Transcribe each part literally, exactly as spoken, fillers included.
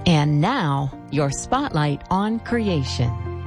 And now, your spotlight on creation.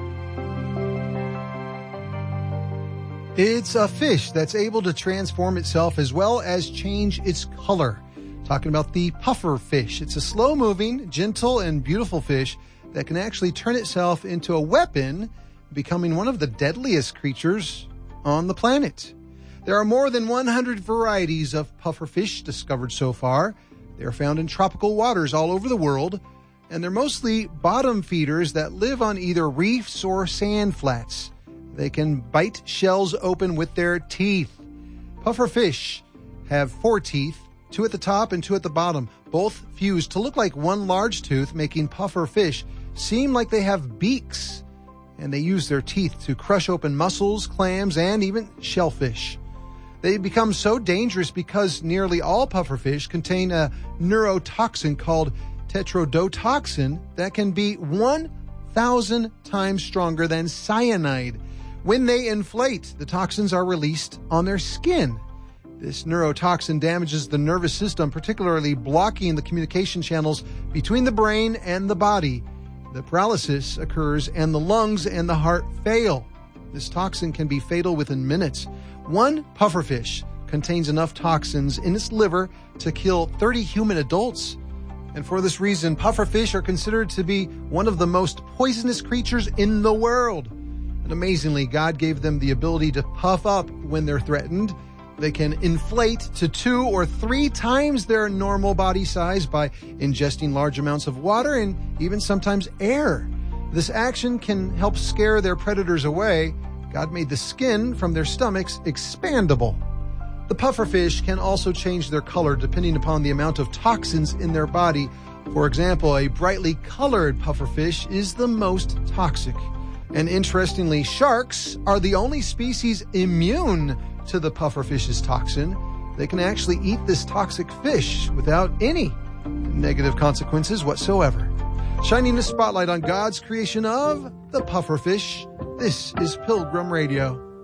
It's a fish that's able to transform itself as well as change its color. Talking about the puffer fish. It's a slow-moving, gentle, and beautiful fish that can actually turn itself into a weapon, becoming one of the deadliest creatures on the planet. There are more than one hundred varieties of pufferfish discovered so far. They are found in tropical waters all over the world, and they're mostly bottom feeders that live on either reefs or sand flats. They can bite shells open with their teeth. Pufferfish have four teeth, two at the top and two at the bottom, both fused to look like one large tooth, making pufferfish seem like they have beaks. And they use their teeth to crush open mussels, clams, and even shellfish. They become so dangerous because nearly all pufferfish contain a neurotoxin called tetrodotoxin that can be one thousand times stronger than cyanide. When they inflate, the toxins are released on their skin. This neurotoxin damages the nervous system, particularly blocking the communication channels between the brain and the body. The paralysis occurs and the lungs and the heart fail. This toxin can be fatal within minutes. One pufferfish contains enough toxins in its liver to kill thirty human adults. And for this reason, pufferfish are considered to be one of the most poisonous creatures in the world. And amazingly, God gave them the ability to puff up when they're threatened. They can inflate to two or three times their normal body size by ingesting large amounts of water and even sometimes air. This action can help scare their predators away. God made the skin from their stomachs expandable. The pufferfish can also change their color depending upon the amount of toxins in their body. For example, a brightly colored pufferfish is the most toxic. And interestingly, sharks are the only species immune to the pufferfish's toxin. They can actually eat this toxic fish without any negative consequences whatsoever. Shining the spotlight on God's creation of the pufferfish, this is Pilgrim Radio.